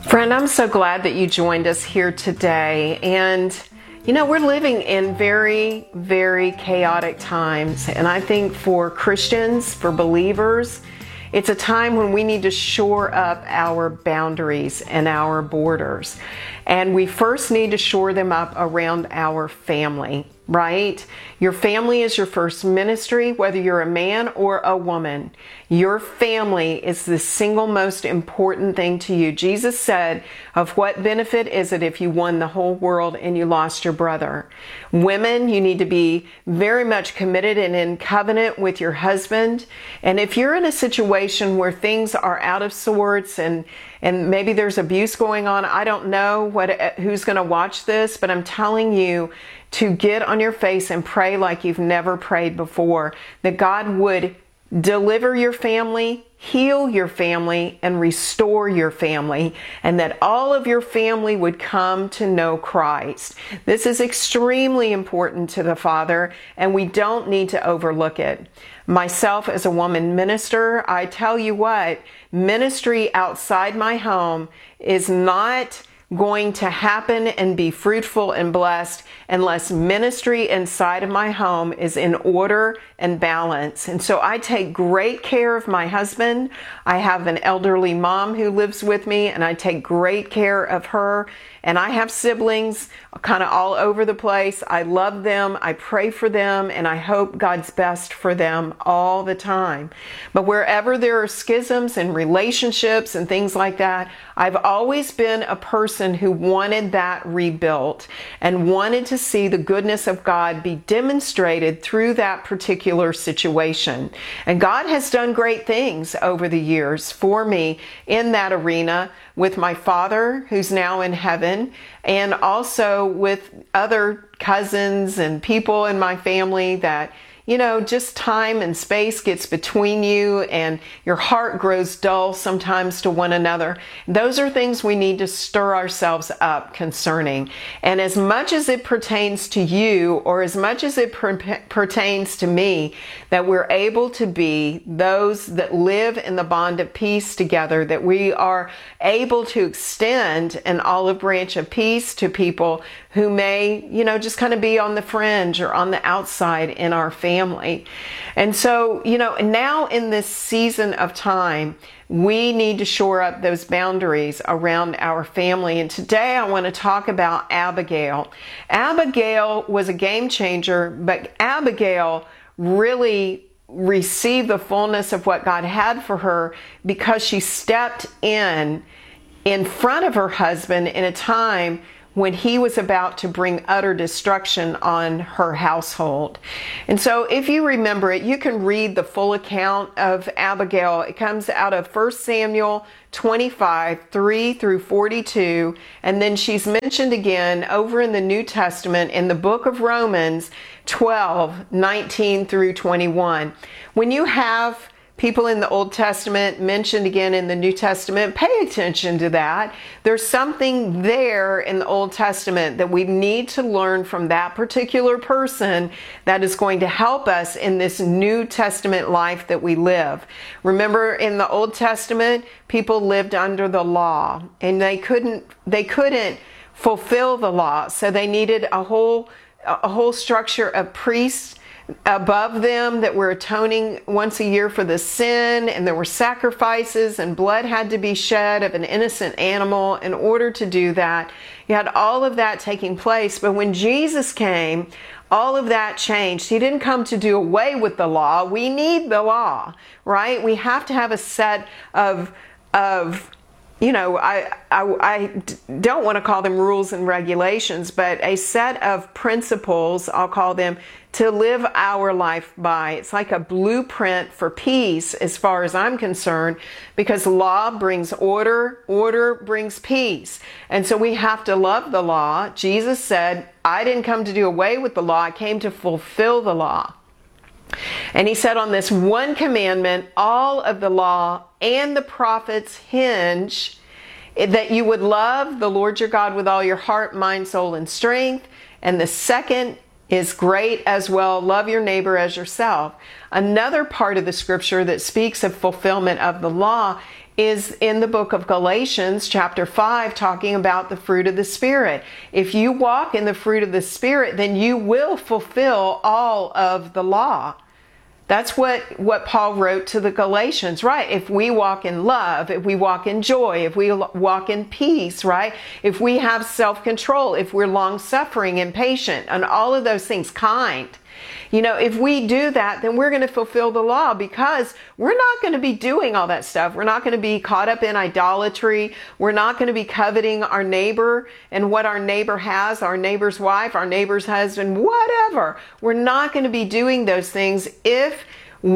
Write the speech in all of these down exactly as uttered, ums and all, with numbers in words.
Friend, I'm so glad that you joined us here today. And, you know, we're living in very, very chaotic times. And I think for Christians, for believers, it's a time when we need to shore up our boundaries and our borders. And we first need to shore them up around our family, right? Your family is your first ministry, whether you're a man or a woman. Your family is the single most important thing to you. Jesus said, of what benefit is it if you won the whole world and you lost your brother? Women, you need to be very much committed and in covenant with your husband. And if you're in a situation where things are out of sorts and and maybe there's abuse going on, I don't know what who's going to watch this, but I'm telling you to get on your face and pray like you've never prayed before, that God would deliver your family, heal your family, and restore your family, and that all of your family would come to know Christ. This is extremely important to the Father, and we don't need to overlook it. Myself as a woman minister, I tell you what, ministry outside my home is not going to happen and be fruitful and blessed unless ministry inside of my home is in order and balance. And so I take great care of my husband. I have an elderly mom who lives with me, and I take great care of her. And I have siblings kind of all over the place. I love them, I pray for them, and I hope God's best for them all the time. But wherever there are schisms and relationships and things like that, I've always been a person who wanted that rebuilt and wanted to see the goodness of God be demonstrated through that particular situation. And God has done great things over the years for me in that arena, with my father, who's now in heaven, and also with other cousins and people in my family that, you know, just time and space gets between you and your heart grows dull sometimes to one another. Those are things we need to stir ourselves up concerning. And as much as it pertains to you, or as much as it per- pertains to me, that we're able to be those that live in the bond of peace together, that we are able to extend an olive branch of peace to people who may, you know, just kind of be on the fringe or on the outside in our family. And so, you know, now in this season of time, we need to shore up those boundaries around our family. And today I want to talk about Abigail. Abigail was a game changer, but Abigail really received the fullness of what God had for her because she stepped in in front of her husband in a time when he was about to bring utter destruction on her household. And so if you remember it, you can read the full account of Abigail. It comes out of First Samuel twenty-five, three through forty-two, and then she's mentioned again over in the New Testament in the book of Romans twelve, nineteen through twenty-one. When you have people in the Old Testament mentioned again in the New Testament, pay attention to that. There's something there in the Old Testament that we need to learn from that particular person that is going to help us in this New Testament life that we live. Remember, in the Old Testament, people lived under the law, and they couldn't they couldn't fulfill the law, so they needed a whole a whole structure of priests above them that were atoning once a year for the sin, and there were sacrifices, and blood had to be shed of an innocent animal in order to do that. You had all of that taking place, but when Jesus came, all of that changed. He didn't come to do away with the law. We need the law, right? We have to have a set of of you know, I, I, I don't want to call them rules and regulations, but a set of principles, I'll call them, to live our life by. It's like a blueprint for peace as far as I'm concerned, because law brings order, order brings peace. And so we have to love the law. Jesus said, I didn't come to do away with the law, I came to fulfill the law. And he said on this one commandment, all of the law and the prophets hinge, that you would love the Lord your God with all your heart, mind, soul, and strength. And the second is great as well, love your neighbor as yourself. Another part of the scripture that speaks of fulfillment of the law is in the book of Galatians chapter five, talking about the fruit of the Spirit. If you walk in the fruit of the Spirit, then you will fulfill all of the law. That's what, what Paul wrote to the Galatians, right? If we walk in love, if we walk in joy, if we walk in peace, right? If we have self-control, if we're long-suffering and patient, and all of those things, kind. You know, if we do that, then we're going to fulfill the law, because we're not going to be doing all that stuff. We're not going to be caught up in idolatry. We're not going to be coveting our neighbor and what our neighbor has, our neighbor's wife, our neighbor's husband, whatever. We're not going to be doing those things if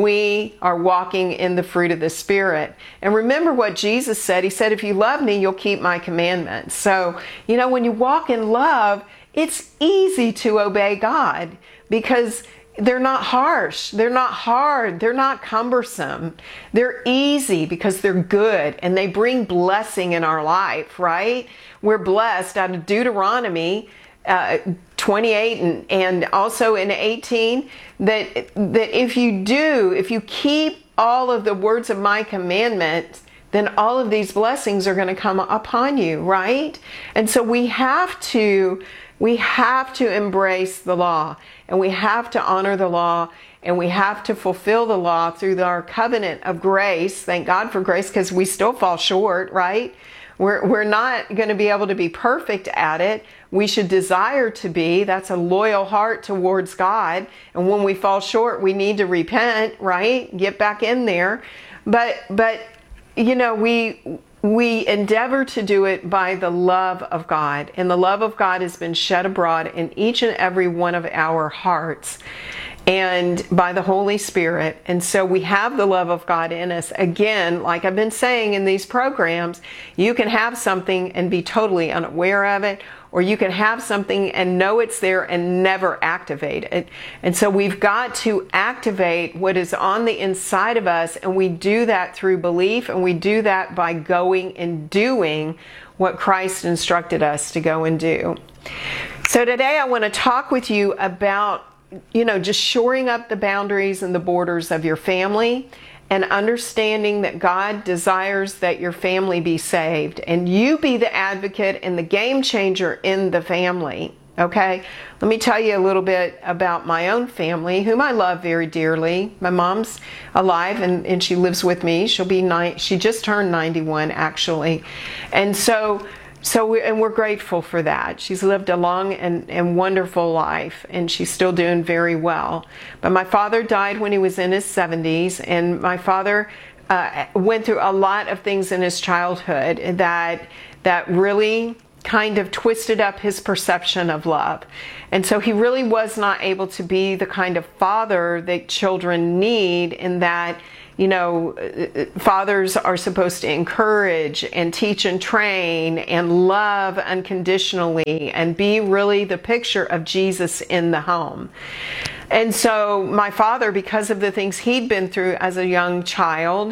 we are walking in the fruit of the Spirit. And remember what Jesus said. He said, if you love me, you'll keep my commandments. So, you know, when you walk in love, it's easy to obey God, because they're not harsh, they're not hard, they're not cumbersome. They're easy because they're good and they bring blessing in our life, right? We're blessed out of Deuteronomy uh, twenty-eight and, and also in eighteen, that, that if you do, if you keep all of the words of my commandments, then all of these blessings are going to come upon you, right? And so we have to We have to embrace the law, and we have to honor the law, and we have to fulfill the law through our covenant of grace. Thank God for grace, because we still fall short, right? We're, we're not going to be able to be perfect at it. We should desire to be. That's a loyal heart towards God. And when we fall short, we need to repent, right? Get back in there. But, but you know, we... We endeavor to do it by the love of God, and the love of God has been shed abroad in each and every one of our hearts, and by the Holy Spirit. And so we have the love of God in us. Again, like I've been saying in these programs, you can have something and be totally unaware of it, or you can have something and know it's there and never activate it. And so we've got to activate what is on the inside of us, and we do that through belief, and we do that by going and doing what Christ instructed us to go and do. So today I want to talk with you about, you know, just shoring up the boundaries and the borders of your family, and understanding that God desires that your family be saved, and you be the advocate and the game changer in the family. Okay, let me tell you a little bit about my own family, whom I love very dearly. My mom's alive, and, and she lives with me. She'll be nine. She just turned ninety-one, actually, and so. So, we, and we're grateful for that. She's lived a long and, and wonderful life, and she's still doing very well. But my father died when he was in his seventies, and my father uh, went through a lot of things in his childhood that that really kind of twisted up his perception of love. And so he really was not able to be the kind of father that children need, in that, you know, fathers are supposed to encourage and teach and train and love unconditionally and be really the picture of Jesus in the home. And so my father, because of the things he'd been through as a young child,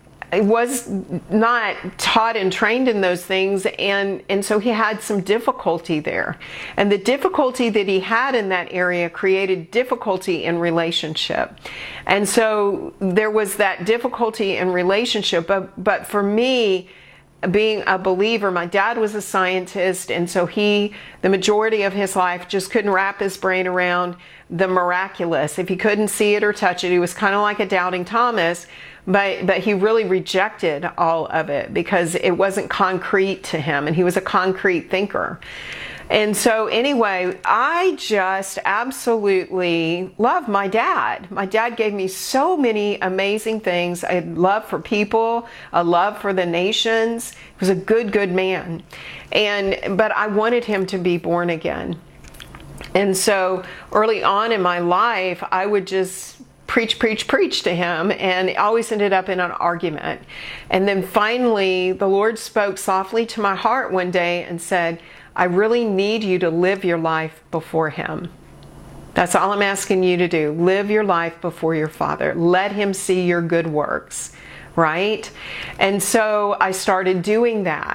was not taught and trained in those things, and and so he had some difficulty there. And the difficulty that he had in that area created difficulty in relationship. And so there was that difficulty in relationship. But but for me, being a believer, my dad was a scientist, and so he, the majority of his life, just couldn't wrap his brain around the miraculous. If he couldn't see it or touch it, he was kind of like a doubting Thomas. But but he really rejected all of it because it wasn't concrete to him, and he was a concrete thinker. And so anyway, I just absolutely love my dad. My dad gave me so many amazing things. A love for people, a love for the nations. He was a good, good man. And but I wanted him to be born again. And so early on in my life, I would just preach, preach, preach to him, and it always ended up in an argument. And then finally, the Lord spoke softly to my heart one day and said, I really need you to live your life before him. That's all I'm asking you to do. Live your life before your Father. Let him see your good works, right? And so I started doing that.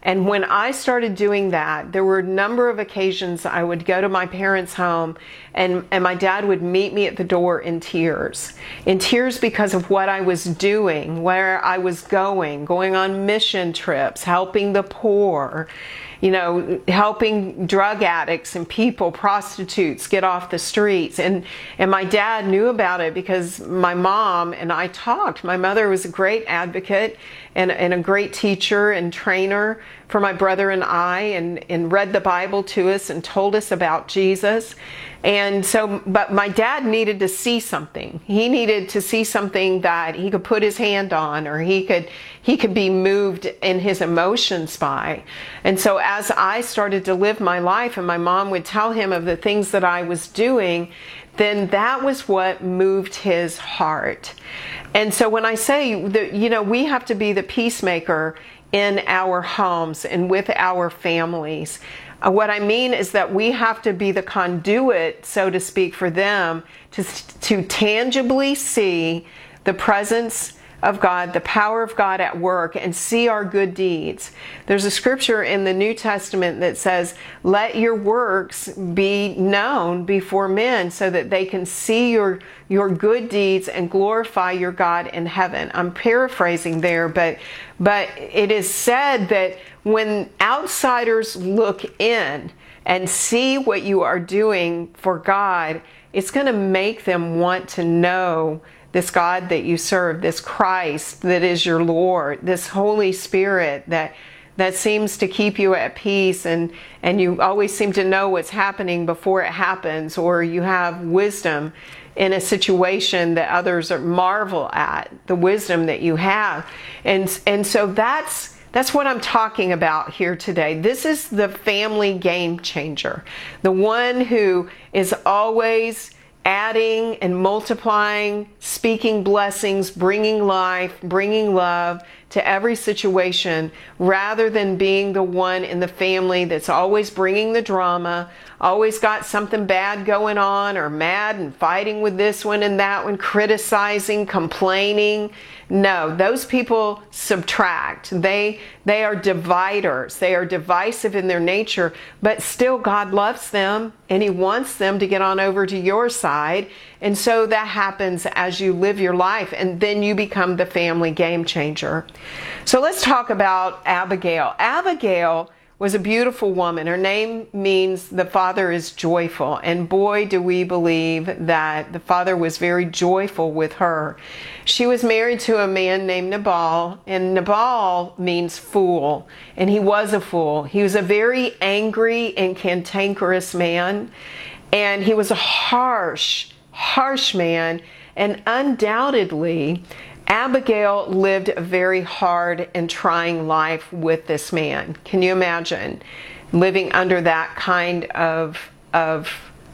And when I started doing that, there were a number of occasions I would go to my parents' home and, and my dad would meet me at the door in tears. In tears because of what I was doing, where I was going, going on mission trips, helping the poor, you know, helping drug addicts and people, prostitutes, get off the streets. And, and my dad knew about it because my mom and I talked. My mother was a great advocate and, and a great teacher and trainer for my brother and I, and, and read the Bible to us and told us about Jesus. And so, but my dad needed to see something. He needed to see something that he could put his hand on, or he could, he could be moved in his emotions by. And so as I started to live my life and my mom would tell him of the things that I was doing, then that was what moved his heart. And so when I say that, you know, we have to be the peacemaker in our homes and with our families. Uh, what I mean is that we have to be the conduit, so to speak, for them to, to tangibly see the presence of God, the power of God at work, and see our good deeds. There's a scripture in the New Testament that says, let your works be known before men so that they can see your, your good deeds and glorify your God in heaven. I'm paraphrasing there, but, but it is said that when outsiders look in and see what you are doing for God, it's going to make them want to know this God that you serve, this Christ that is your Lord, this Holy Spirit that that seems to keep you at peace, and, and you always seem to know what's happening before it happens, or you have wisdom in a situation that others are marvel at, the wisdom that you have. And, and so that's That's what I'm talking about here today. This is the family game changer. The one who is always adding and multiplying, speaking blessings, bringing life, bringing love to every situation, rather than being the one in the family that's always bringing the drama, always got something bad going on, or mad and fighting with this one and that one, criticizing, complaining. No, those people subtract. They they are dividers. They are divisive in their nature, but still God loves them and He wants them to get on over to your side. And so that happens as you live your life, and then you become the family game changer. So let's talk about Abigail. Abigail was a beautiful woman. Her name means the Father is joyful. And boy, do we believe that the Father was very joyful with her. She was married to a man named Nabal, and Nabal means fool. And he was a fool. He was a very angry and cantankerous man. And he was a harsh, harsh man. And undoubtedly, Abigail lived a very hard and trying life with this man. Can you imagine living under that kind of, of,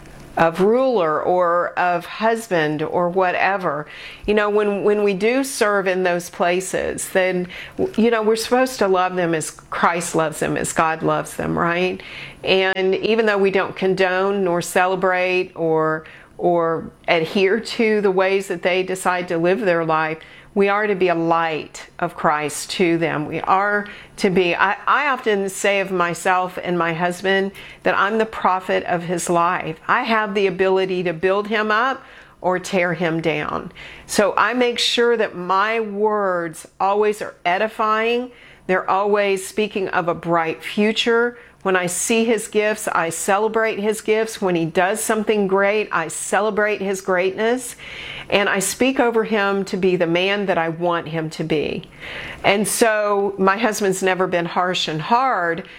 of ruler or of husband or whatever? You know, when, when we do serve in those places, then, you know, we're supposed to love them as Christ loves them, as God loves them, right? And even though we don't condone nor celebrate or or adhere to the ways that they decide to live their life, we are to be a light of Christ to them. We are to be, I, I often say of myself and my husband that I'm the prophet of his life. I have the ability to build him up or tear him down. So I make sure that my words always are edifying. They're always speaking of a bright future. When I see his gifts, I celebrate his gifts. When he does something great, I celebrate his greatness. And I speak over him to be the man that I want him to be. And so my husband's never been harsh and hard,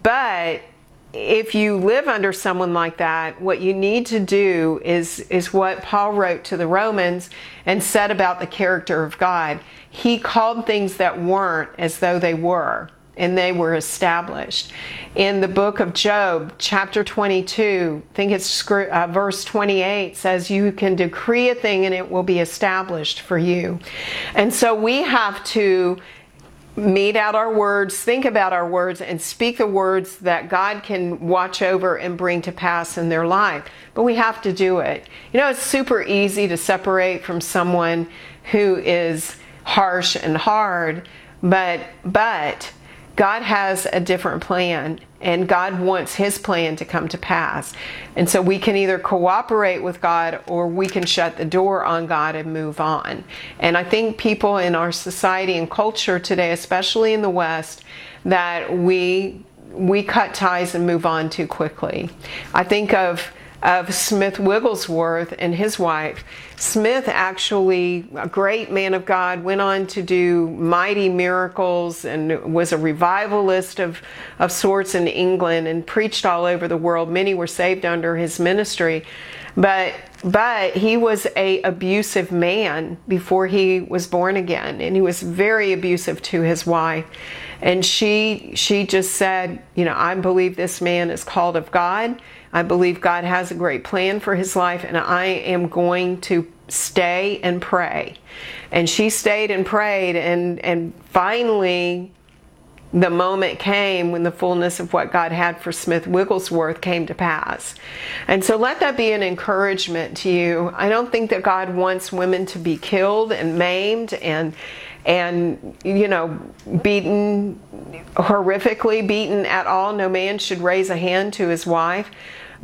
but if you live under someone like that, what you need to do is, is what Paul wrote to the Romans and said about the character of God. He called things that weren't as though they were, and they were established. In the book of Job, chapter twenty-two, I think it's uh, verse twenty-eight, says you can decree a thing and it will be established for you. And so we have to mete out our words, think about our words, and speak the words that God can watch over and bring to pass in their life. But we have to do it. You know, it's super easy to separate from someone who is harsh and hard, but but God has a different plan, and God wants his plan to come to pass. And so we can either cooperate with God, or we can shut the door on God and move on. And I think people in our society and culture today, especially in the West, that we we cut ties and move on too quickly. I think of of Smith Wigglesworth and his wife. Smith, actually a great man of God, went on to do mighty miracles and was a revivalist of, of sorts in England and preached all over the world. Many were saved under his ministry. But but he was a abusive man before he was born again, and he was very abusive to his wife. And she she just said, you know, I believe this man is called of God. I believe God has a great plan for his life, and I am going to stay and pray. And she stayed and prayed, and, and finally the moment came when the fullness of what God had for Smith Wigglesworth came to pass. And so let that be an encouragement to you. I don't think that God wants women to be killed and maimed and and you know beaten, horrifically beaten at all. No man should raise a hand to his wife.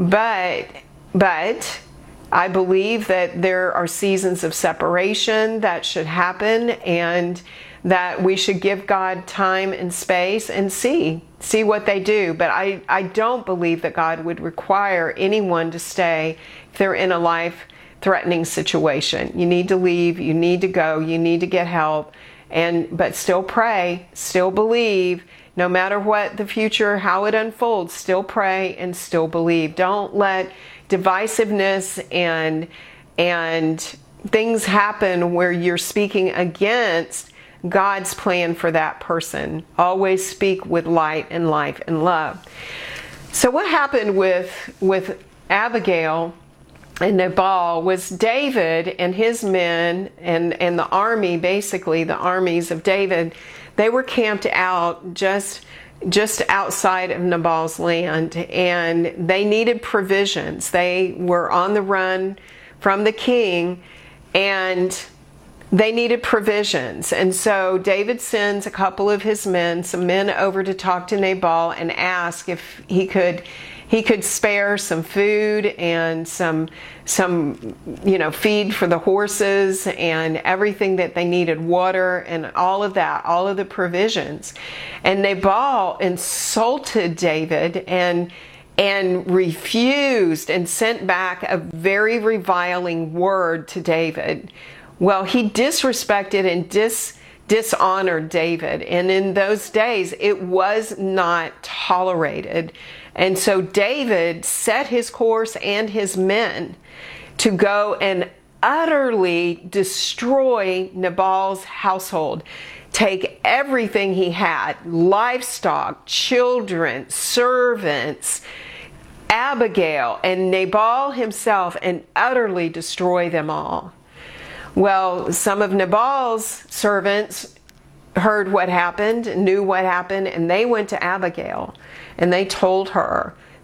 But but I believe that there are seasons of separation that should happen, and that we should give God time and space and see see what they do. But I, I don't believe that God would require anyone to stay if they're in a life-threatening situation. You need to leave, you need to go, you need to get help, and but still pray, still believe. No matter what the future, how it unfolds, still pray and still believe. Don't let divisiveness and and things happen where you're speaking against God's plan for that person. Always speak with light and life and love. So what happened with with Abigail and Nabal was David and his men and, and the army, basically the armies of David, they were camped out just just outside of Nabal's land, and they needed provisions. They were on the run from the king, and they needed provisions. And so David sends a couple of his men, some men over to talk to Nabal and ask if he could he could spare some food and some some you know feed for the horses and everything that they needed, water and all of that, all of the provisions. And Nabal insulted David and and refused and sent back a very reviling word to David. Well, he disrespected and dis dishonored David, and in those days it was not tolerated. And so David set his course and his men to go and utterly destroy Nabal's household. Take everything he had, livestock, children, servants, Abigail, and Nabal himself, and utterly destroy them all. Well, some of Nabal's servants heard what happened, knew what happened, and they went to Abigail and they told her